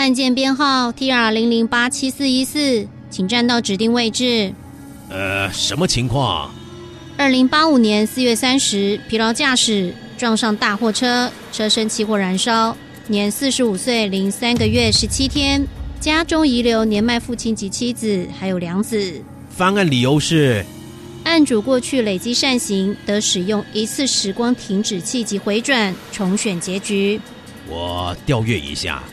案件编号 TR00874414，请站到指定位置。 什么情况 ？2085年4月30，疲劳驾驶撞上大货车，车身起火燃烧，年45岁零3个月17天，家中遗留年迈父亲及妻子，还有2子。 翻案理由是？ 案主过去累积善行，得使用一次时光停止器及回转重选结局。 我调阅一下。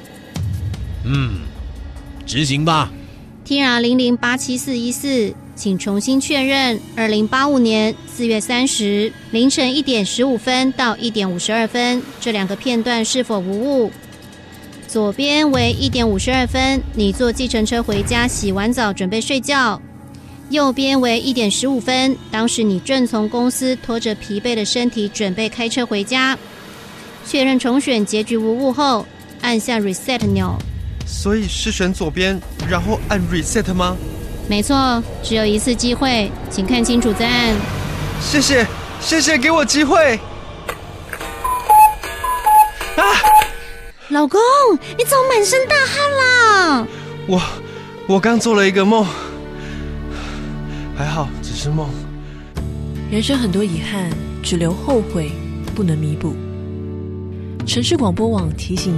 执行吧。 TR00874414，请重新确认2085年4月30凌晨1点15分到1点52分这2个片段是否无误？左边为1点52分，你坐计程车回家，洗完澡准备睡觉。右边为1点15分，当时你正从公司拖着疲惫的身体准备开车回家。确认重选结局无误后，按下 Reset 钮。 所以是选左边，然后按 Reset 吗？ 没错，只有一次机会，请看清楚再按。 谢谢，谢谢给我机会。 老公，你怎么满身大汗啦？ 我刚做了一个梦，还好只是梦。 人生很多遗憾，只留后悔，不能弥补。城市广播网提醒